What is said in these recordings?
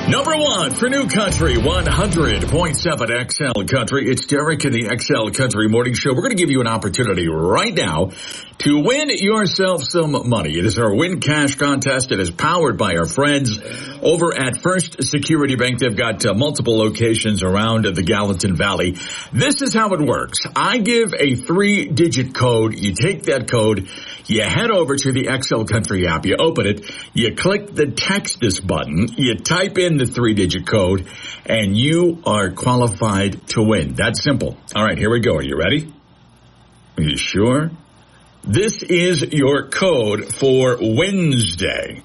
Number one for New Country, 100.7 XL Country. It's Derek in the XL Country Morning Show. We're going to give you an opportunity right now to win yourself some money. It is our Win Cash contest. It is powered by our friends over at First Security Bank. They've got multiple locations around the Gallatin Valley. This is how it works. I give a 3-digit code. You take that code. You head over to the XL Country app. You open it. You click the text this button. You type in the 3-digit code, and you are qualified to win. That's simple. All right, here we go. Are you ready? Are you sure? This is your code for Wednesday.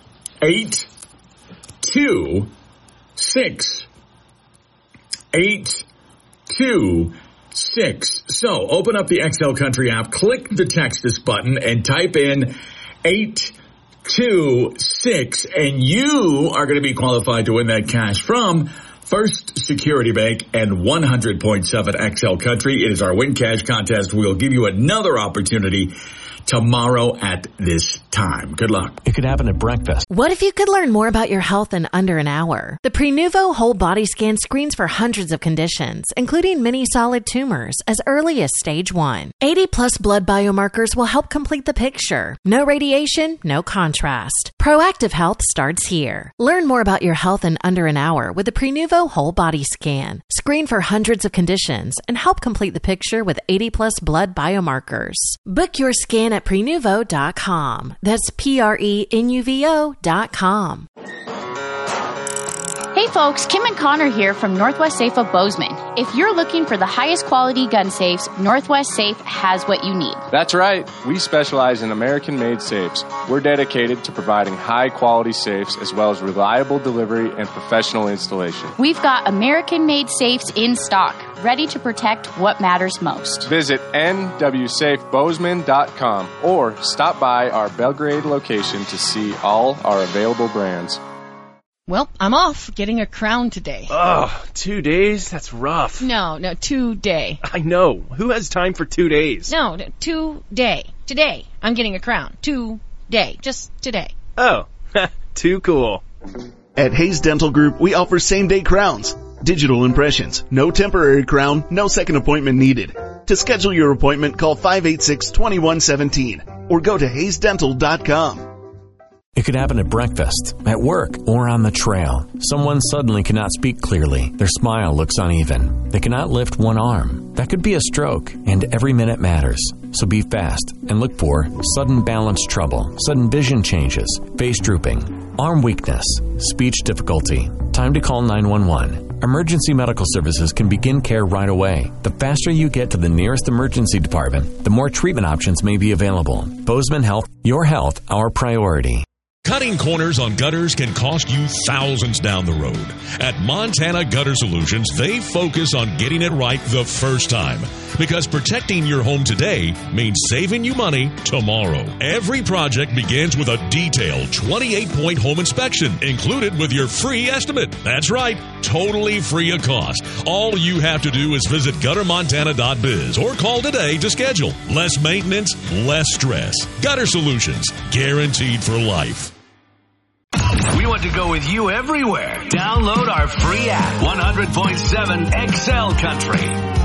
826. 826. So open up the XL Country app, click the text this button, and type in 826, and you are going to be qualified to win that cash from First Security Bank and 100.7 XL Country. It is our Win Cash contest. We'll give you another opportunity tomorrow at this time. Good luck. It could happen at breakfast. What if you could learn more about your health in under an hour? The Prenuvo Whole Body Scan screens for hundreds of conditions, including many solid tumors, as early as stage 1. 80-plus blood biomarkers will help complete the picture. No radiation, no contrast. Proactive health starts here. Learn more about your health in under an hour with the Prenuvo Whole Body Scan. Screen for hundreds of conditions and help complete the picture with 80-plus blood biomarkers. Book your scan at Prenuvo.com. That's Prenuvo.com. Hey folks, Kim and Connor here from Northwest Safe of Bozeman. If you're looking for the highest quality gun safes, Northwest Safe has what you need. That's right. We specialize in American-made safes. We're dedicated to providing high-quality safes as well as reliable delivery and professional installation. We've got American-made safes in stock, ready to protect what matters most. Visit nwsafebozeman.com or stop by our Belgrade location to see all our available brands. Well, I'm off getting a crown today. Ugh, 2 days? That's rough. No, today. I know. Who has time for 2 days? No, today. Today, I'm getting a crown. Today. Just today. Oh, too cool. At Hayes Dental Group, we offer same-day crowns. Digital impressions. No temporary crown. No second appointment needed. To schedule your appointment, call 586-2117 or go to hayesdental.com. It could happen at breakfast, at work, or on the trail. Someone suddenly cannot speak clearly. Their smile looks uneven. They cannot lift one arm. That could be a stroke, and every minute matters. So be fast and look for sudden balance trouble, sudden vision changes, face drooping, arm weakness, speech difficulty. Time to call 911. Emergency medical services can begin care right away. The faster you get to the nearest emergency department, the more treatment options may be available. Bozeman Health, your health, our priority. Cutting corners on gutters can cost you thousands down the road. At Montana Gutter Solutions, they focus on getting it right the first time. Because protecting your home today means saving you money tomorrow. Every project begins with a detailed 28-point home inspection included with your free estimate. That's right, totally free of cost. All you have to do is visit guttermontana.biz or call today to schedule. Less maintenance, less stress. Gutter Solutions, guaranteed for life. We want to go with you everywhere. Download our free app, 100.7 XL Country.